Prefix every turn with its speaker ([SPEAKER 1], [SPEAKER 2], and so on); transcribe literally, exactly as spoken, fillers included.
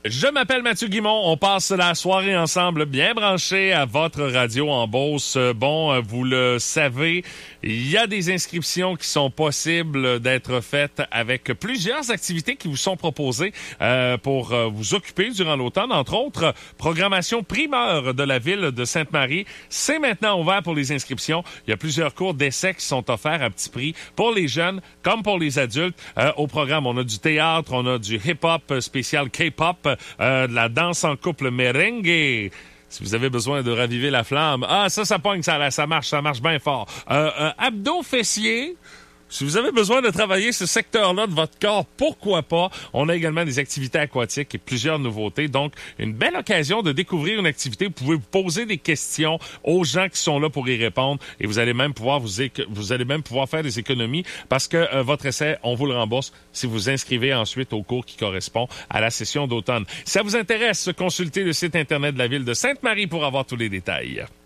[SPEAKER 1] Je m'appelle Mathieu Guimont. On passe la soirée ensemble, bien branchés à votre radio en Beauce. Bon, vous le savez, il y a des inscriptions qui sont possibles d'être faites avec plusieurs activités qui vous sont proposées euh, pour euh, vous occuper durant l'automne. Entre autres, programmation primeur de la ville de Sainte-Marie. C'est maintenant ouvert pour les inscriptions. Il y a plusieurs cours d'essais qui sont offerts à petit prix pour les jeunes comme pour les adultes. Euh, au programme, on a du théâtre, on a du hip-hop spécial K-pop, Euh, de la danse en couple merengue. Si vous avez besoin de raviver la flamme, ah, ça, ça pogne, ça, ça marche, ça marche bien fort. Euh, euh, abdos fessiers. Si vous avez besoin de travailler ce secteur-là de votre corps, pourquoi pas? On a également des activités aquatiques et plusieurs nouveautés. Donc, une belle occasion de découvrir une activité. Vous pouvez vous poser des questions aux gens qui sont là pour y répondre et vous allez même pouvoir vous, éco- vous allez même pouvoir faire des économies parce que euh, votre essai, on vous le rembourse si vous inscrivez ensuite au cours qui correspond à la session d'automne. Si ça vous intéresse, consultez le site Internet de la ville de Sainte-Marie pour avoir tous les détails.